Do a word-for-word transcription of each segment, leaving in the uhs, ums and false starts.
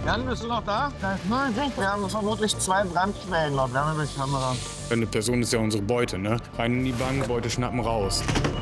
Jan, bist du noch da? Nein, wir haben vermutlich zwei Brandquellen laut Wärmebildkamera. Eine Person ist ja unsere Beute, ne? Rein in die Bank, Beute schnappen, raus.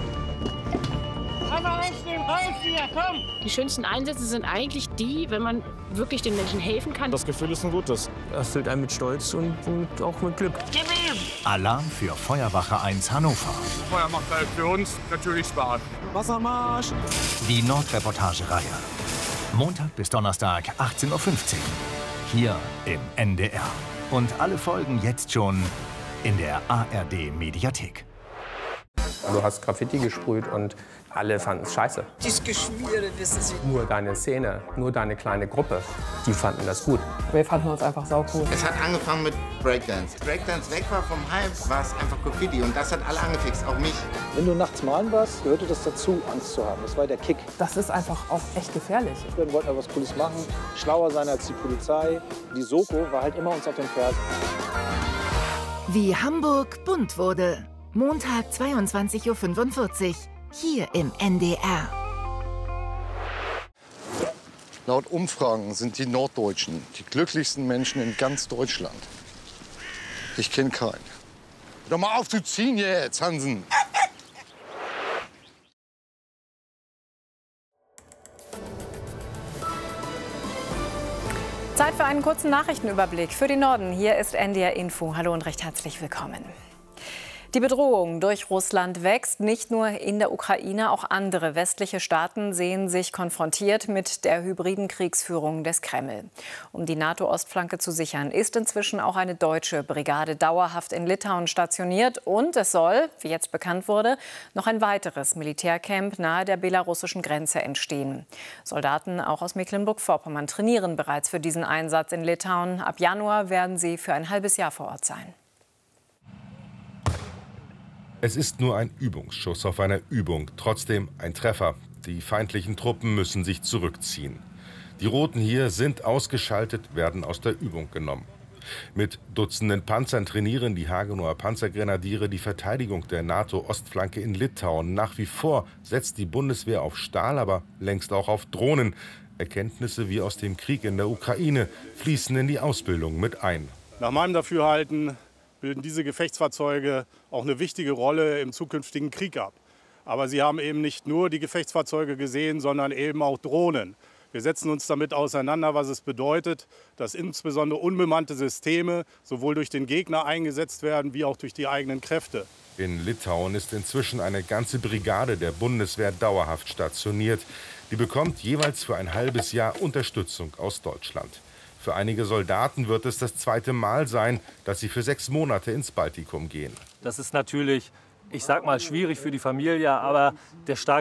Die schönsten Einsätze sind eigentlich die, wenn man wirklich den Menschen helfen kann. Das Gefühl ist ein gutes. Erfüllt einen mit Stolz und, und auch mit Glück. Alarm für Feuerwache eins Hannover. Feuer macht halt für uns natürlich Spaß. Wassermarsch! Die Nordreportage-Reihe. Montag bis Donnerstag, achtzehn Uhr fünfzehn. Hier im N D R. Und alle Folgen jetzt schon in der A R D-Mediathek. Du hast Graffiti gesprüht und alle fanden es scheiße. Das Geschmiere, wissen Sie. Nur deine Szene, nur deine kleine Gruppe, die fanden das gut. Wir fanden uns einfach saucool. Es hat angefangen mit Breakdance. Breakdance weg war vom Hype, war es einfach Graffiti. Und das hat alle angefixt, auch mich. Wenn du nachts malen warst, gehörte das dazu, Angst zu haben. Das war der Kick. Das ist einfach auch echt gefährlich. Wir wollten was Cooles machen, schlauer sein als die Polizei. Die Soko war halt immer uns auf den Fersen. Wie Hamburg bunt wurde. Montag zweiundzwanzig Uhr fünfundvierzig. Hier im N D R. Laut Umfragen sind die Norddeutschen die glücklichsten Menschen in ganz Deutschland. Ich kenne keinen. Hör mal auf zu ziehen jetzt, Hansen! Zeit für einen kurzen Nachrichtenüberblick für den Norden. Hier ist N D R Info. Hallo und recht herzlich willkommen. Die Bedrohung durch Russland wächst. Nicht nur in der Ukraine, auch andere westliche Staaten sehen sich konfrontiert mit der hybriden Kriegsführung des Kreml. Um die NATO-Ostflanke zu sichern, ist inzwischen auch eine deutsche Brigade dauerhaft in Litauen stationiert. Und es soll, wie jetzt bekannt wurde, noch ein weiteres Militärcamp nahe der belarussischen Grenze entstehen. Soldaten auch aus Mecklenburg-Vorpommern trainieren bereits für diesen Einsatz in Litauen. Ab Januar werden sie für ein halbes Jahr vor Ort sein. Es ist nur ein Übungsschuss auf einer Übung, trotzdem ein Treffer. Die feindlichen Truppen müssen sich zurückziehen. Die Roten hier sind ausgeschaltet, werden aus der Übung genommen. Mit Dutzenden Panzern trainieren die Hagenower Panzergrenadiere die Verteidigung der NATO-Ostflanke in Litauen. Nach wie vor setzt die Bundeswehr auf Stahl, aber längst auch auf Drohnen. Erkenntnisse wie aus dem Krieg in der Ukraine fließen in die Ausbildung mit ein. Nach meinem Dafürhalten bilden diese Gefechtsfahrzeuge auch eine wichtige Rolle im zukünftigen Krieg ab. Aber sie haben eben nicht nur die Gefechtsfahrzeuge gesehen, sondern eben auch Drohnen. Wir setzen uns damit auseinander, was es bedeutet, dass insbesondere unbemannte Systeme sowohl durch den Gegner eingesetzt werden, wie auch durch die eigenen Kräfte. In Litauen ist inzwischen eine ganze Brigade der Bundeswehr dauerhaft stationiert. Die bekommt jeweils für ein halbes Jahr Unterstützung aus Deutschland. Für einige Soldaten wird es das zweite Mal sein, dass sie für sechs Monate ins Baltikum gehen. Das ist natürlich, ich sag mal, schwierig für die Familie, aber der starke